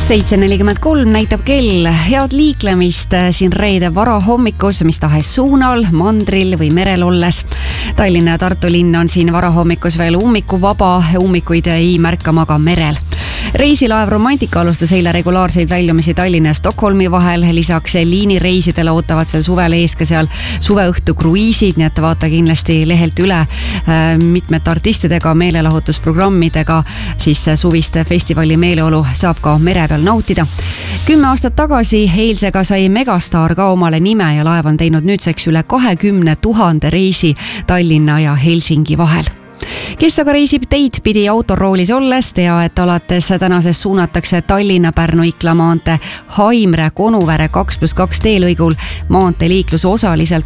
7:43 näitab kell. Head liiklemist siin reede varahommikus, mis tahes suunal, mandril või merel olles. Tallinna ja Tartu linn on siin varahommikus veel ummikuvaba, ummikuid ei märka ma ka merel. Reisilaev Romantika alustas eile regulaarseid väljumisi Tallinna ja Stockholmi vahel. Lisaks liinireisidele ootavad seal suvel ees ka seal suveõhtu kruiisid, nii et vaata kindlasti lehelt üle mitmete artistidega, meelelahutusprogrammidega, siis suviste festivali meeleolu saab ka mere peal nautida. 10 aastat tagasi eilsega sai Megastar ka omale nime ja laev on teinud nüüdseks üle 20 000 reisi Tallinna ja Helsingi vahel. Kes aga reisib teid pidi autoroolis olles, tea, et alates tänasest suunatakse Tallinna-Pärnu-Ikla maantee Haimre Konuvere 2+2 teelõigul maanteeliiklus osaliselt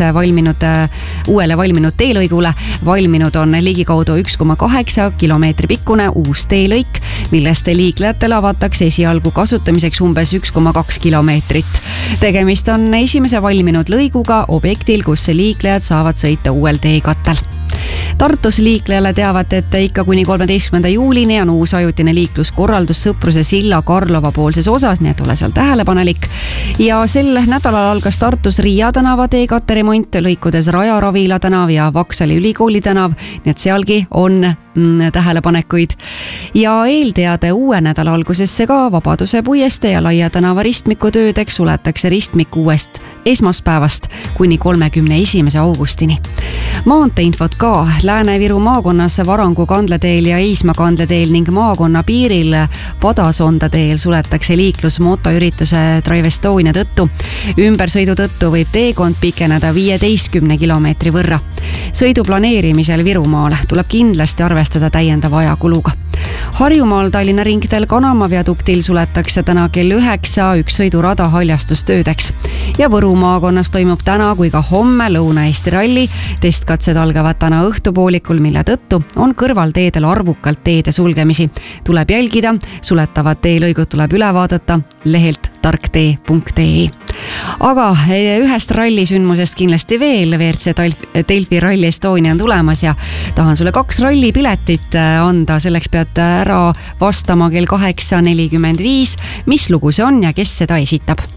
uuele valminud teelõigule. Valminud on ligikaudu 1,8 kilomeetri pikkune uus teelõik, millest liiklejatele avatakse esialgu kasutamiseks umbes 1,2 kilomeetrit. Tegemist on esimese valminud lõiguga objektil, kus liiklejad saavad sõita uuel teekattel. Tartus liiklejale teavad, et ikka kuni 13. juulini on uus ajutine liikluskorraldus Sõpruse silla Karlova poolses osas, nii et ole seal tähelepanelik. Ja sel nädalal algas Tartus Riia tänava teekatte remont, lõikudes Raja Ravila tänav ja Vaksali ülikooli tänav, nii et sealgi on tähelepanekuid. Ja eelteade uue nädala algusesse ka Vabaduse puiestee ja Laia tänava ristmiku töödeks suletakse ristmik uuest esmaspäevast kuni 31. augustini. Maanteeinfot ka. Lääne-Viru maakonnas Varangu kandleteel ja Eisma kandleteel ning maakonna piiril Padasonda teel suletakse liiklus motoürituse Drive Estonia tõttu. Ümbersõidu tõttu võib teekond pikeneda 15 kilomeetri võrra. Sõidu planeerimisel Virumaal tuleb kindlasti arvestada täiendava ajakuluga. Harjumaal Tallinna ringteel Kanama viaduktil suletakse täna kell 9 üks sõidurada haljastustöödeks. Ja Võru maakonnas toimub täna kui ka homme Lõuna-Eesti ralli. Testkatsed algavad täna õhtupoolikul, mille tõttu on kõrvalteedel arvukalt teede sulgemisi. Tuleb jälgida, suletavad teelõigud tuleb üle vaadata lehelt tarktee.ee. Aga ühest rallisündmusest kindlasti veel. WRC Delfi Rally Estonia on tulemas ja tahan sulle 2 rallipiletit anda. Selleks pead ära vastama kell 8:45, mis lugu see on ja kes seda esitab.